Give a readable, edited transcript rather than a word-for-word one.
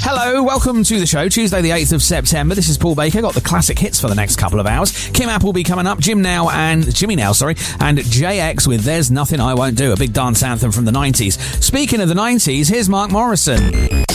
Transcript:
Hello, welcome to the show. Tuesday the 8th of September. This is Paul Baker. Got the classic hits for the next couple of hours. Kim Appleby coming up, Jimmy Now, and JX with There's Nothing I Won't Do, a big dance anthem from the 90s. Speaking of the 90s, here's Mark Morrison.